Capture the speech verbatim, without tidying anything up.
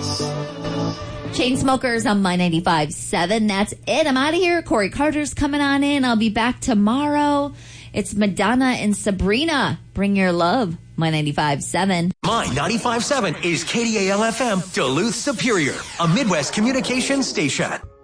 Chainsmokers on My ninety-five point seven. That's it. I'm out of here. Corey Carter's coming on in. I'll be back tomorrow. It's Madonna and Sabrina. Bring your love. My ninety-five point seven. My ninety-five point seven is K D A L F M, Duluth Superior, a Midwest communications station.